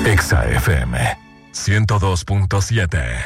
Exa FM 102.7.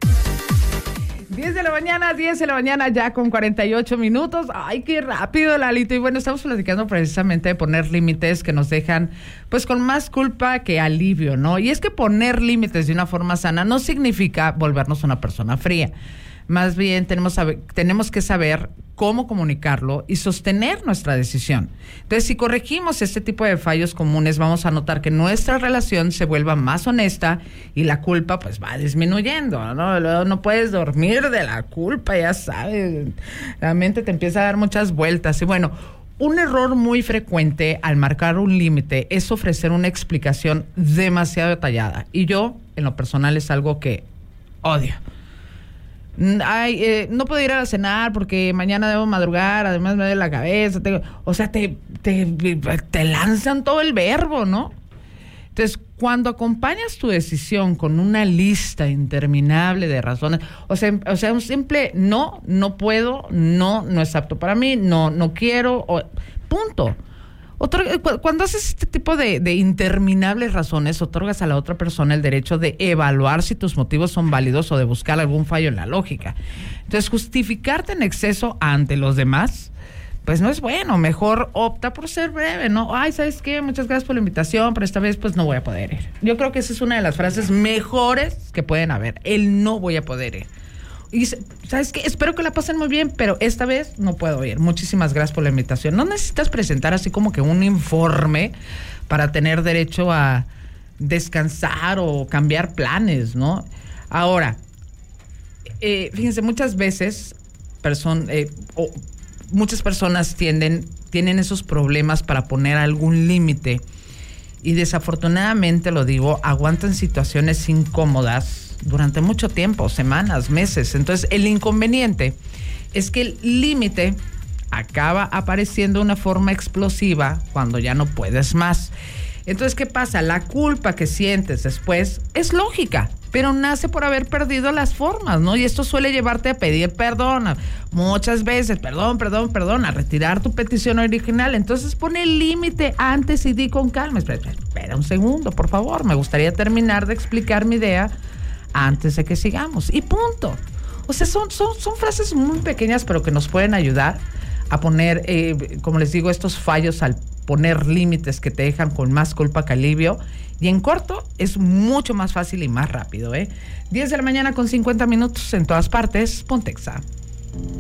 10 de la mañana, ya con 48 minutos. Ay, qué rápido, Lalito. Y bueno, estamos platicando precisamente de poner límites que nos dejan, pues, con más culpa que alivio, ¿no? Y es que poner límites de una forma sana no significa volvernos una persona fría. Más bien tenemos que saber cómo comunicarlo y sostener nuestra decisión. Entonces, si corregimos este tipo de fallos comunes, vamos a notar que nuestra relación se vuelva más honesta y la culpa pues va disminuyendo, ¿no? Luego no puedes dormir de la culpa, ya sabes. La mente te empieza a dar muchas vueltas. Y bueno, un error muy frecuente al marcar un límite es ofrecer una explicación demasiado detallada. Y yo, en lo personal, es algo que odio. Ay, no puedo ir a cenar porque mañana debo madrugar, además me duele la cabeza. Te lanzan todo el verbo, ¿no? Entonces, cuando acompañas tu decisión con una lista interminable de razones, o sea, un simple no puedo, no es apto para mí, no quiero, punto. Cuando haces este tipo de interminables razones, otorgas a la otra persona el derecho de evaluar si tus motivos son válidos o de buscar algún fallo en la lógica. Entonces, justificarte en exceso ante los demás, pues no es bueno. Mejor opta por ser breve, ¿no? Ay, ¿sabes qué? Muchas gracias por la invitación, pero esta vez pues no voy a poder ir. Yo creo que esa es una de las frases mejores que pueden haber, el no voy a poder ir. Y ¿sabes qué? Espero que la pasen muy bien, pero esta vez no puedo ir. Muchísimas gracias por la invitación. No necesitas presentar así como que un informe para tener derecho a descansar o cambiar planes, ¿no? Ahora, fíjense, muchas veces muchas personas tienen esos problemas para poner algún límite y desafortunadamente, lo digo, aguantan situaciones incómodas durante mucho tiempo, semanas, meses. Entonces, el inconveniente es que el límite acaba apareciendo de una forma explosiva cuando ya no puedes más. Entonces, ¿qué pasa? La culpa que sientes después es lógica, pero nace por haber perdido las formas, ¿no? Y esto suele llevarte a pedir perdón, muchas veces, perdón, a retirar tu petición original. Entonces, pon el límite antes y di con calma. Espera un segundo, por favor, me gustaría terminar de explicar mi idea antes de que sigamos, y punto. O sea, son frases muy pequeñas, pero que nos pueden ayudar a poner, como les digo, estos fallos al poner límites que te dejan con más culpa que alivio. Y en corto es mucho más fácil y más rápido, 10 de la mañana con 50 minutos en todas partes. Ponte Exa.